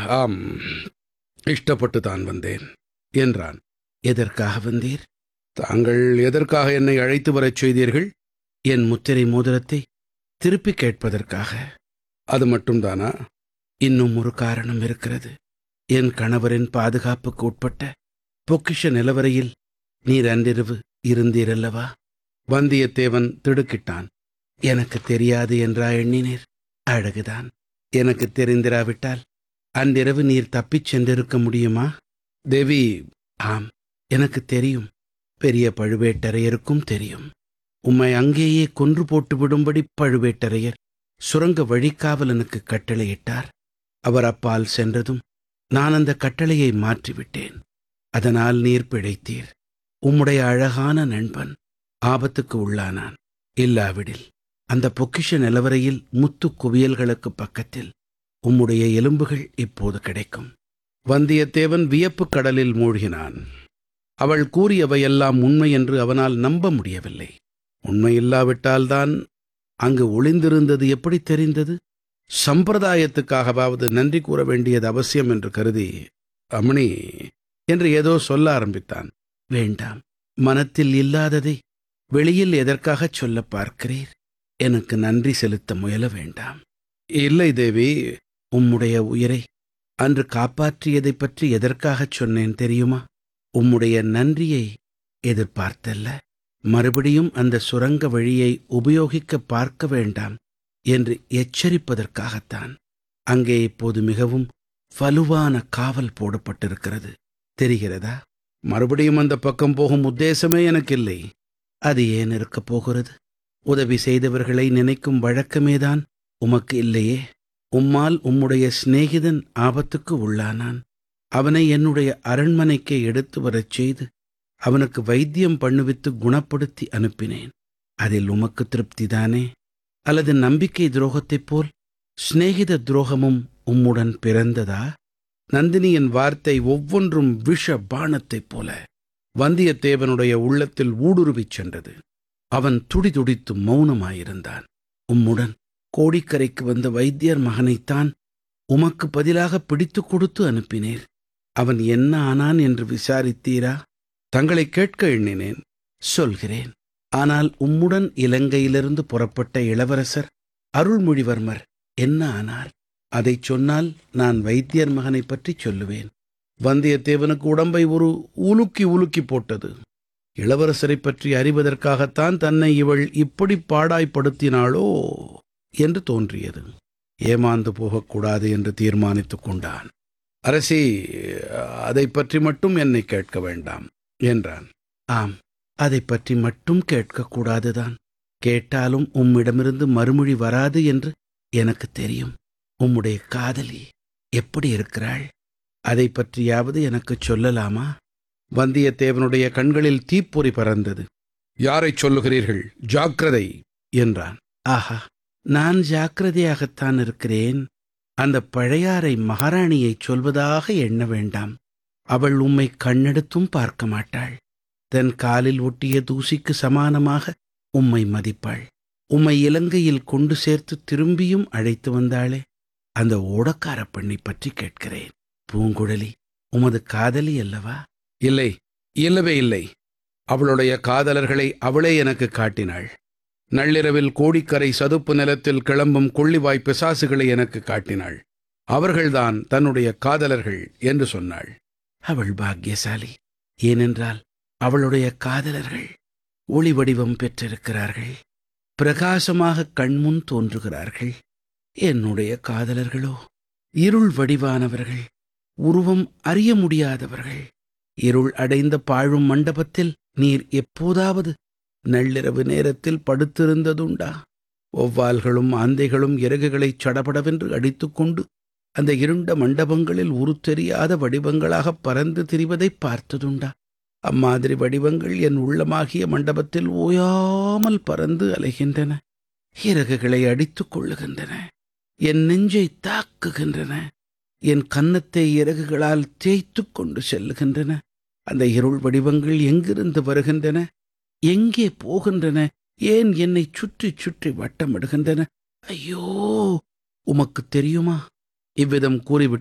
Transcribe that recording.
ஆம், இஷ்டப்பட்டு தான் வந்தேன் என்றான். எதற்காக வந்தீர்? தாங்கள் எதற்காக என்னை அழைத்து வரச் செய்தீர்கள்? என் முத்திரை மோதிரத்தை திருப்பிக் கேட்பதற்காக. அது மட்டும்தானா? இன்னும் ஒரு காரணம் இருக்கிறது. என் கணவரின் பாதுகாப்புக்கு உட்பட்ட பொக்கிஷ நிலவரையில் நீர் அன்றிரவு இருந்தீரல்லவா? வந்தியத்தேவன் திடுக்கிட்டான். எனக்கு தெரியாது என்றா எண்ணினீர்? அழகுதான். எனக்கு தெரிந்திராவிட்டால் அன்றிரவு நீர் தப்பிச் சென்றிருக்க முடியுமா? தேவி, ஆம், எனக்கு தெரியும். பெரிய பழுவேட்டரையருக்கும் தெரியும். உம்மை அங்கேயே கொன்று போட்டு விடும்படி பழுவேட்டரையர் சுரங்க வழிக்காவலனுக்கு கட்டளையிட்டார். அவர் அப்பால் சென்றதும் நான் அந்த கட்டளையை மாற்றிவிட்டேன். அதனால் நீர் பிழைத்தீர். உம்முடைய அழகான நண்பன் ஆபத்துக்கு உள்ளானான். இல்லாவிடில் அந்த பொக்கிஷ நிலவரையில் முத்து குவியல்களுக்கு பக்கத்தில் உம்முடைய எலும்புகள் இப்போது கிடைக்கும். வந்தியத்தேவன் வியப்புக் கடலில் மூழ்கினான். அவள் கூறியவையெல்லாம் உண்மை என்று அவனால் நம்ப முடியவில்லை. உண்மையில்லாவிட்டால்தான் அங்கு ஒளிந்திருந்தது எப்படி தெரிந்தது? சம்பிரதாயத்துக்காகவாவது நன்றி கூற வேண்டியது அவசியம் என்று கருதி, அம்மணி என்று ஏதோ சொல்ல ஆரம்பித்தான். வேண்டாம், மனத்தில் இல்லாததை வெளியில் எதற்காகச் சொல்ல பார்க்கிறீர்? எனக்கு நன்றி செலுத்த முயல வேண்டாம். இல்லை தேவி. உம்முடைய உயிரை அன்று காப்பாற்றியதைப் பற்றி எதற்காகச் சொன்னேன் தெரியுமா? உம்முடைய நன்றியை எதிர்பார்த்தல்ல, மறுபடியும் அந்த சுரங்க வழியை உபயோகிக்க பார்க்க வேண்டாம் என்று எச்சரிப்பதற்காகத்தான். அங்கே இப்போது மிகவும் வலுவான காவல் போடப்பட்டிருக்கிறது. தெரிகிறதா? மறுபடியும் அந்த பக்கம் போகும் உத்தேசமே எனக்கு இல்லை. அது ஏன் இருக்கப் போகிறது? உதவி செய்தவர்களை நினைக்கும் வழக்கமேதான் உமக்கு இல்லையே. உம்மால் உம்முடைய சிநேகிதன் ஆபத்துக்கு உள்ளானான். அவனை என்னுடைய அரண்மனைக்கே எடுத்து வரச் செய்து அவனுக்கு வைத்தியம் பண்ணுவித்து குணப்படுத்தி அனுப்பினேன். அதில் உமக்கு திருப்திதானே? அல்லது நம்பிக்கை துரோகத்தைப் போல் சிநேகித துரோகமும் உம்முடன் பிறந்ததா? நந்தினியின் வார்த்தை ஒவ்வொன்றும் விஷ பாணத்தைப் போல வந்தியத்தேவனுடைய உள்ளத்தில் ஊடுருவிச் சென்றது. அவன் துடிதுடித்து மௌனமாயிருந்தான். உம்முடன் கோடிக்கரைக்கு வந்த வைத்தியர் மகனைத்தான் உமக்கு பதிலாக பிடித்துக் கொடுத்து அனுப்பினேர். அவன் என்ன ஆனான் என்று விசாரித்தீரா? தங்களை கேட்க எண்ணினேன். சொல்கிறேன். ஆனால் உம்முடன் இலங்கையிலிருந்து புறப்பட்ட இளவரசர் அருள்மொழிவர்மர் என்ன ஆனார்? அதைச் சொன்னால் நான் வைத்தியர் மகனைப் பற்றி சொல்லுவேன். வந்தியத்தேவனுக்கு உடம்பை ஒரு உலுக்கி உலுக்கி போட்டது. இளவரசரைப் பற்றி அறிவதற்காகத்தான் தன்னை இவள் இப்படி பாடாய்ப்படுத்தினாளோ என்று தோன்றியது. ஏமாந்து போகக்கூடாது என்று தீர்மானித்துக் கொண்டான். அரசி, அதை பற்றி மட்டும் என்னை கேட்க வேண்டாம் என்றான். ஆம், அதை பற்றி மட்டும் கேட்கக்கூடாதுதான். கேட்டாலும் உம்மிடமிருந்து மறுமொழி வராது என்று எனக்கு தெரியும். உம்முடைய காதலி எப்படி இருக்கிறாள்? அதை பற்றியாவது எனக்குச் சொல்லலாமா? வந்தியத்தேவனுடைய கண்களில் தீப்பொறி பறந்தது. யாரைச் சொல்லுகிறீர்கள்? ஜாக்கிரதை என்றான். ஆஹா, நான் ஜாக்கிரதையாகத்தான் இருக்கிறேன். அந்த பழையாறை மகாராணியைச் சொல்வதாக எண்ண வேண்டாம். அவள் உம்மை கண்ணெடுத்தும் பார்க்க மாட்டாள். தன் காலில் ஒட்டிய தூசிக்கு சமானமாக உம்மை மதிப்பாள். உம்மை இலங்கையில் கொண்டு சேர்த்து திரும்பியும் அழைத்து வந்தாளே, அந்த ஓடக்கார பெண்ணை பற்றி கேட்கிறேன். பூங்குழலி உமது காதலி அல்லவா? இல்லை, இல்லவே இல்லை. அவளுடைய காதலர்களை அவளே எனக்கு காட்டினாள். நள்ளிரவில் கோடிக்கரை சதுப்பு நிலத்தில் கிளம்பும் கொள்ளிவாய் பிசாசுகளை எனக்கு காட்டினாள். அவர்கள்தான் தன்னுடைய காதலர்கள் என்று சொன்னாள். அவள் பாக்கியசாலி. ஏனென்றால் அவளுடைய காதலர்கள் ஒளி வடிவம் பெற்றிருக்கிறார்கள். பிரகாசமாக கண்முன் தோன்றுகிறார்கள். என்னுடைய காதலர்களோ இருள் வடிவானவர்கள், உருவம் அறிய முடியாதவர்கள். இருள் அடைந்த பாழும் மண்டபத்தில் நீர் எப்போதாவது நள்ளிரவு நேரத்தில் படுத்திருந்ததுண்டா? ஒவ்வால்களும் ஆந்தைகளும் இறகுகளைச் சடபடவென்று அடித்துக்கொண்டு அந்த இருண்ட மண்டபங்களில் உருத்தெரியாத வடிவங்களாக பறந்து திரிவதைப் பார்த்ததுண்டா? அம்மாதிரி வடிவங்கள் என் உள்ளமாகிய மண்டபத்தில் ஓயாமல் பறந்து அலைகின்றன. இறகுகளை அடித்துக் கொள்ளுகின்றன. என் நெஞ்சை தாக்குகின்றன. என் கன்னத்தை இறகுகளால் தேய்த்துக் கொண்டு செல்லுகின்றன. அந்த இருள் வடிவங்கள் எங்கிருந்து வருகின்றன? எங்கே போகின்றன? ஏன் என்னை சுற்றி சுற்றி வட்டமிடுகின்றன? ஐயோ, உமக்கு தெரியுமா? இவ்விதம் கூறிவிட்டு